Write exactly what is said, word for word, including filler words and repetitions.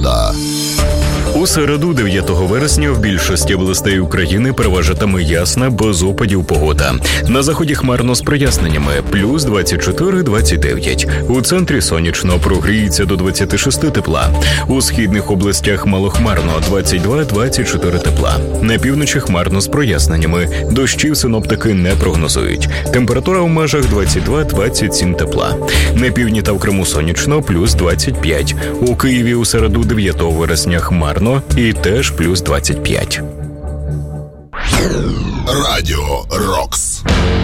погода. У середу, дев'ятого вересня, в більшості областей України переважатиме ясна, без опадів погода. На заході хмарно з проясненнями – плюс двадцять чотири - двадцять дев'ять. У центрі сонячно, прогріється до двадцять шість тепла. У східних областях малохмарно – двадцять два - двадцять чотири тепла. На півночі хмарно з проясненнями. Дощів синоптики не прогнозують. Температура в межах двадцять два - двадцять сім тепла. На півдні та в Криму сонячно – плюс двадцять п'ять. У Києві у середу, дев'ятого вересня, хмарно і теж плюс двадцять п'ять. Радіо Рокс.